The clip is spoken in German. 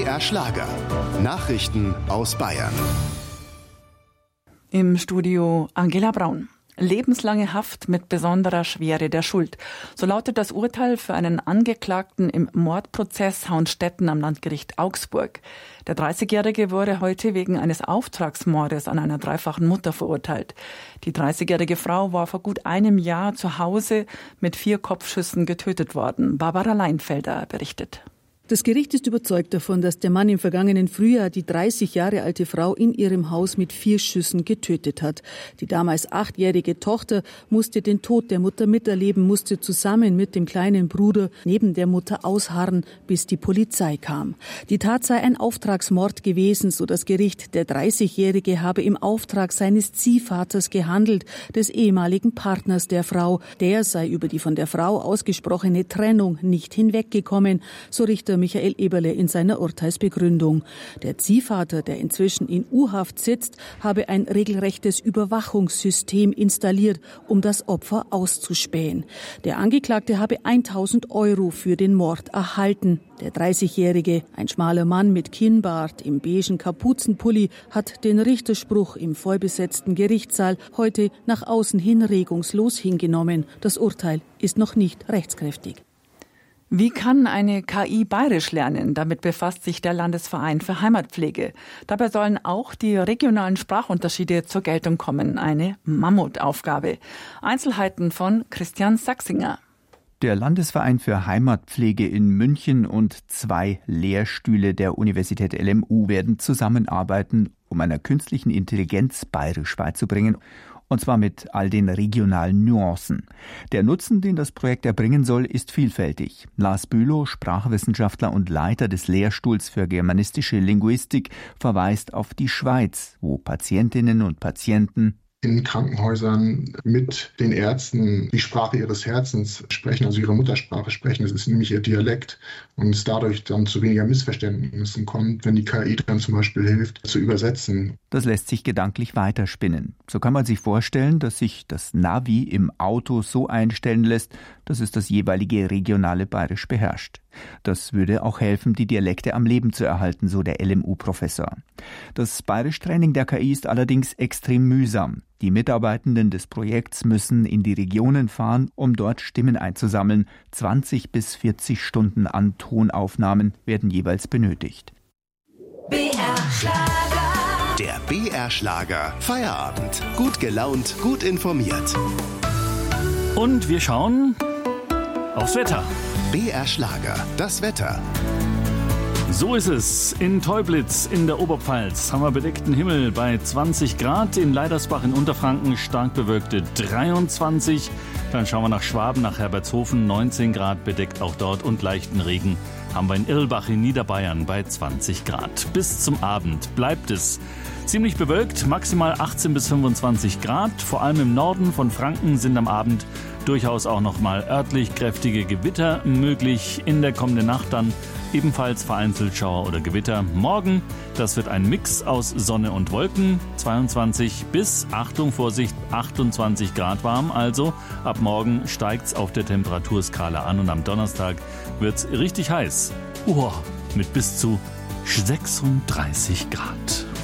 BR Schlager. Nachrichten aus Bayern. Im Studio Angela Braun. Lebenslange Haft mit besonderer Schwere der Schuld. So lautet das Urteil für einen Angeklagten im Mordprozess Hauenstetten am Landgericht Augsburg. Der 30-Jährige wurde heute wegen eines Auftragsmordes an einer dreifachen Mutter verurteilt. Die 30-jährige Frau war vor gut einem Jahr zu Hause mit 4 Kopfschüssen getötet worden. Barbara Leinfelder berichtet. Das Gericht ist überzeugt davon, dass der Mann im vergangenen Frühjahr die 30 Jahre alte Frau in ihrem Haus mit 4 Schüssen getötet hat. Die damals 8-jährige Tochter musste den Tod der Mutter miterleben, musste zusammen mit dem kleinen Bruder neben der Mutter ausharren, bis die Polizei kam. Die Tat sei ein Auftragsmord gewesen, so das Gericht. Der 30-Jährige habe im Auftrag seines Ziehvaters gehandelt, des ehemaligen Partners der Frau. Der sei über die von der Frau ausgesprochene Trennung nicht hinweggekommen, so Richter Michael Eberle in seiner Urteilsbegründung. Der Ziehvater, der inzwischen in U-Haft sitzt, habe ein regelrechtes Überwachungssystem installiert, um das Opfer auszuspähen. Der Angeklagte habe 1.000 € für den Mord erhalten. Der 30-Jährige, ein schmaler Mann mit Kinnbart im beigen Kapuzenpulli, hat den Richterspruch im vollbesetzten Gerichtssaal heute nach außen hin regungslos hingenommen. Das Urteil ist noch nicht rechtskräftig. Wie kann eine KI Bayerisch lernen? Damit befasst sich der Landesverein für Heimatpflege. Dabei sollen auch die regionalen Sprachunterschiede zur Geltung kommen. Eine Mammutaufgabe. Einzelheiten von Christian Sachsinger. Der Landesverein für Heimatpflege in München und 2 Lehrstühle der Universität LMU werden zusammenarbeiten, um einer künstlichen Intelligenz Bayerisch beizubringen. Und zwar mit all den regionalen Nuancen. Der Nutzen, den das Projekt erbringen soll, ist vielfältig. Lars Bülow, Sprachwissenschaftler und Leiter des Lehrstuhls für germanistische Linguistik, verweist auf die Schweiz, wo Patientinnen und Patienten in Krankenhäusern mit den Ärzten die Sprache ihres Herzens sprechen, also ihre Muttersprache sprechen. Das ist nämlich ihr Dialekt und es dadurch dann zu weniger Missverständnissen kommt, wenn die KI dann zum Beispiel hilft, zu übersetzen. Das lässt sich gedanklich weiterspinnen. So kann man sich vorstellen, dass sich das Navi im Auto so einstellen lässt, dass es das jeweilige regionale Bayerisch beherrscht. Das würde auch helfen, die Dialekte am Leben zu erhalten, so der LMU-Professor. Das Bayerisch-Training der KI ist allerdings extrem mühsam. Die Mitarbeitenden des Projekts müssen in die Regionen fahren, um dort Stimmen einzusammeln. 20 bis 40 Stunden an Tonaufnahmen werden jeweils benötigt. BR Schlager. Der BR Schlager Feierabend. Gut gelaunt, gut informiert. Und wir schauen aufs Wetter. BR Schlager, das Wetter. So ist es. In Teublitz in der Oberpfalz haben wir bedeckten Himmel bei 20 Grad. In Leidersbach in Unterfranken stark bewölkte 23. Dann schauen wir nach Schwaben, nach Herbertshofen, 19 Grad bedeckt auch dort und leichten Regen haben wir in Irlbach in Niederbayern bei 20 Grad. Bis zum Abend bleibt es ziemlich bewölkt, maximal 18 bis 25 Grad. Vor allem im Norden von Franken sind am Abend durchaus auch noch mal örtlich kräftige Gewitter möglich. In der kommenden Nacht dann ebenfalls vereinzelt Schauer oder Gewitter. Morgen, das wird ein Mix aus Sonne und Wolken. 22 bis, Achtung, Vorsicht, 28 Grad warm. Also ab morgen steigt's auf der Temperaturskala an und am Donnerstag wird's richtig heiß. Mit bis zu 36 Grad.